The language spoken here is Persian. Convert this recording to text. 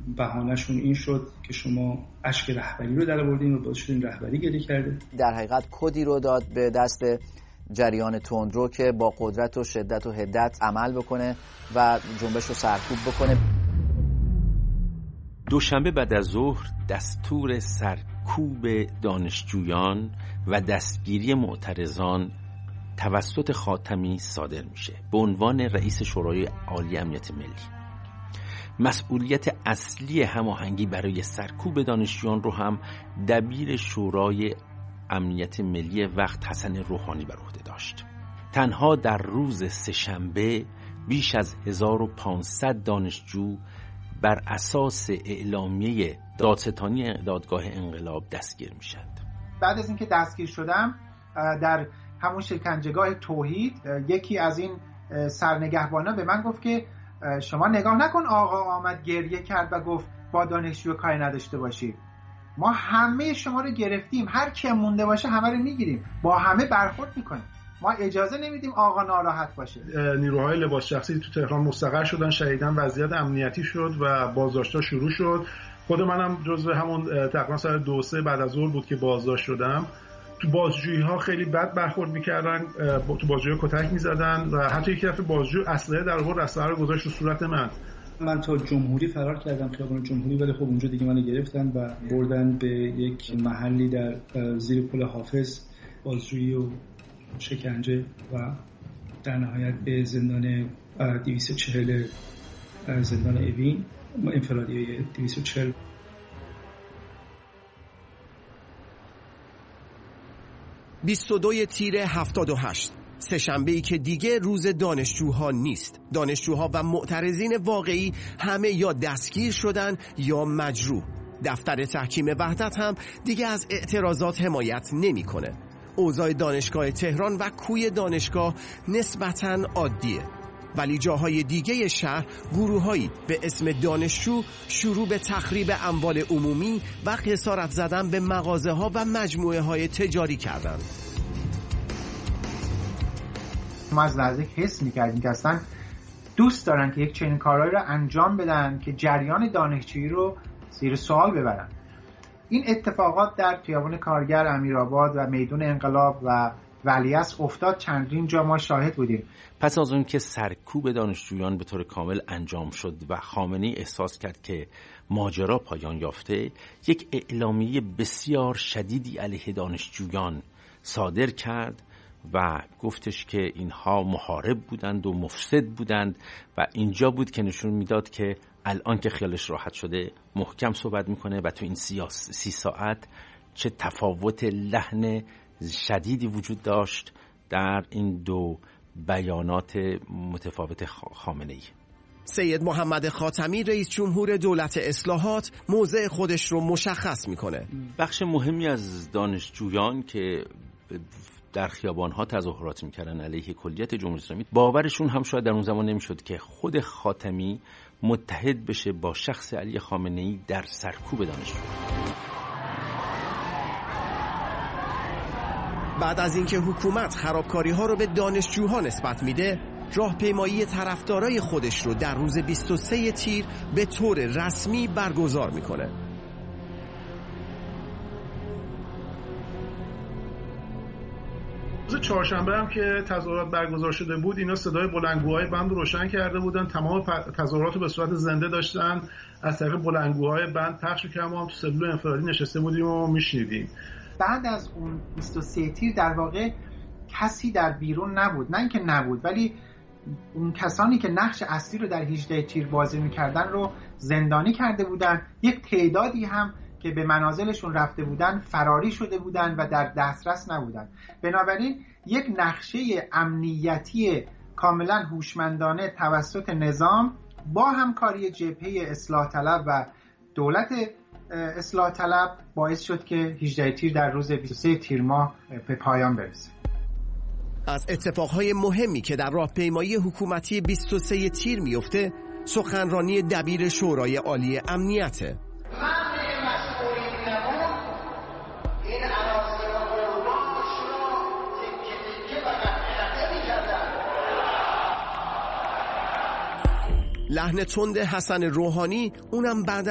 بهانه‌شون این شد که شما اشک رهبری رو درآوردین و باعث شدین رهبری گریه کرده. در حقیقت کدی رو داد به دست جریان تندرو که با قدرت و شدت و حدت عمل بکنه و جنبش رو سرکوب بکنه. دوشنبه بعد از ظهر دستور سرکوب دانشجویان و دستگیری معترضان توسط خاتمی صادر میشه به عنوان رئیس شورای عالی امنیت ملی. مسئولیت اصلی هماهنگی برای سرکوب دانشجویان رو هم دبیر شورای امنیت ملی وقت حسن روحانی بر عهده داشت. تنها در روز سه‌شنبه بیش از 1500 دانشجو بر اساس اعلامیه دادستانی دادگاه انقلاب دستگیر میشند. بعد از اینکه دستگیر شدم در همون شکنجهگاه توحید یکی از این سرنگهبانا به من گفت که شما نگاه نکن آقا آمد گریه کرد و گفت با دانشجو کاری نداشته باشید. ما همه شما رو گرفتیم، هر کی مونده باشه همه رو میگیریم، با همه برخورد میکنیم، ما اجازه نمیدیم آقا ناراحت باشه. نیروهای لباس شخصی تو تهران مستقر شدن، شدیداً وضعیت امنیتی شد و بازداشت‌ها شروع شد. خود منم جزو همون تقریبا ساعت 2-3 بعد از ظهر بود که بازداشت شدم. تو بازجویی‌ها خیلی بد برخورد می‌کردن، تو بازجویی کتک می‌زدن و حتی یک دفعه بازجو اسلحه در آورد، اسلحه رو گذاشت رو صورت من تا جمهوری فرار کردم، خیابان جمهوری، ولی خب اونجا دیگه منو گرفتن و بردن به یک محلی در زیر پل حافظ، بازجویی و شکنجه و در نهایت به زندان 240 زندان اوین انفرادی 240. (22 تیر 78) سه‌شنبه‌ای که دیگه روز دانشجوها نیست. دانشجوها و معترضین واقعی همه یا دستگیر شدن یا مجروح. دفتر تحکیم وحدت هم دیگه از اعتراضات حمایت نمی‌کنه. اوضاع دانشگاه تهران و کوی دانشگاه نسبتاً عادیه، ولی جاهای دیگه شهر گروه‌هایی به اسم دانشجو شروع به تخریب اموال عمومی و خسارت زدن به مغازه‌ها و مجموعه‌های تجاری کردن. ما از نزدیک حس می‌کردیم که اصلا دوست دارن که یک چنین کارهایی رو انجام بدن که جریان دانشجویی رو زیر سوال ببرن. این اتفاقات در خیابان کارگر، امیرآباد و میدون انقلاب و ولیعصر افتاد. چندین جا ما شاهد بودیم. پس از اون که سرکوب دانشجویان به طور کامل انجام شد و خامنه‌ای احساس کرد که ماجرا پایان یافته، یک اعلامیه بسیار شدیدی علیه دانشجویان صادر کرد و گفتش که اینها محارب بودند و مفسد بودند و اینجا بود که نشون میداد که الان که خیالش راحت شده محکم صحبت میکنه و تو این 30 ساعت چه تفاوت لحن شدیدی وجود داشت در این دو بیانات متفاوت خامنه‌ای. سید محمد خاتمی رئیس جمهور دولت اصلاحات موضع خودش رو مشخص میکنه. بخش مهمی از دانشجویان که در خیابان‌ها تظاهرات می‌کردن علیه کلیت جمهوری اسلامی، باورشون هم شاید در اون زمان نمی‌شد که خود خاتمی متحد بشه با شخص علی خامنه‌ای در سرکوب دانشجویان. بعد از اینکه حکومت خرابکاری‌ها رو به دانشجوها نسبت میده، راهپیمایی طرفدارای خودش رو در روز 23 تیر به طور رسمی برگزار میکنه. روز چهارشنبه هم که تظاهرات برگزار شده بود، اینا صدای بلندگوهای بند رو روشن کرده بودن، تمام تظاهرات رو به صورت زنده داشتن از طریق بلندگوهای بند پخش می‌کردن. ما هم تو سلول انفرادی نشسته بودیم و میشنیدیم. بعد از اون 23 تیر در واقع کسی در بیرون نبود، نه اینکه نبود، ولی اون کسانی که نقش اصلی رو در 18 تیر بازی می‌کردن رو زندانی کرده بودن. یک تعدادی هم که به منازلشون رفته بودن فراری شده بودن و در دسترس نبودن. بنابراین یک نقشه امنیتی کاملا هوشمندانه توسط نظام با همکاری جبهه اصلاح طلب و دولت اصلاح طلب باعث شد که 18 تیر در روز 23 تیر ماه به پایان برسه. از اتفاقهای مهمی که در راهپیمایی حکومتی 23 تیر میفته، سخنرانی دبیر شورای عالی امنیته. لحن تند حسن روحانی، اونم بعد